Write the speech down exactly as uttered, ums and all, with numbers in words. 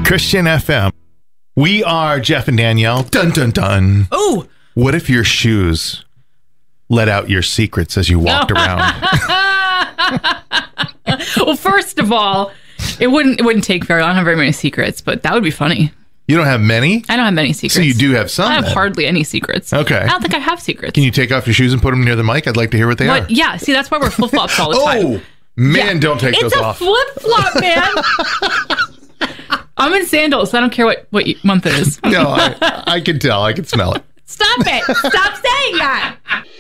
Christian F M. We are Jeff and Danielle. Dun, dun, dun. Oh. What if your shoes let out your secrets as you walked around? Well, first of all, it wouldn't it wouldn't take very long. I don't have very many secrets, but that would be funny. You don't have many? I don't have many secrets. So you do have some. I have then. hardly any secrets. Okay. I don't think I have secrets. Can you take off your shoes and put them near the mic? I'd like to hear what they what? are. Yeah, see, that's why we're flip-flops all the time. Oh, man, Yeah. don't take it's those off. It's a flip-flop, man. I'm in sandals. So I don't care what, what month it is. No, I, I can tell. I can smell it. Stop it. Stop saying that.